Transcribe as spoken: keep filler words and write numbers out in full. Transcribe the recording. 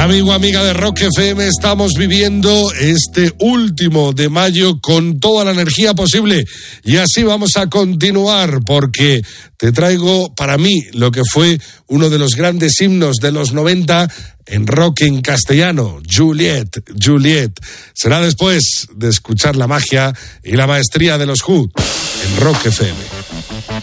Amigo, amiga de Rock F M, estamos viviendo este último de mayo con toda la energía posible y así vamos a continuar porque te traigo para mí lo que fue uno de los grandes himnos de los noventa en rock en castellano, Juliet, Juliet. Será después de escuchar la magia y la maestría de los Who en Rock F M.